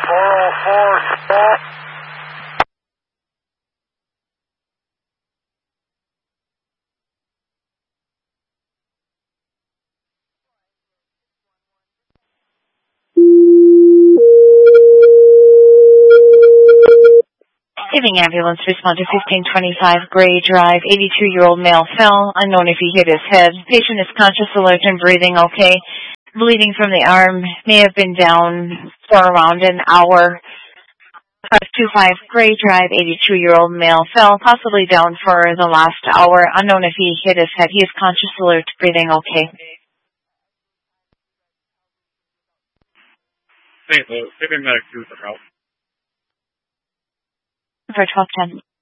404. Giving ambulance respond to 1525 Gray Drive. 82-year-old male fell. Unknown if he hit his head. Patient is conscious, alert, and breathing okay. Bleeding from the arm. May have been down for around an hour. 525 Gray Drive. 82-year-old male fell, possibly down for the last hour. Unknown if he hit his head. He is conscious, alert, breathing okay. St. Louis, give him medic 2 for help. For 1210.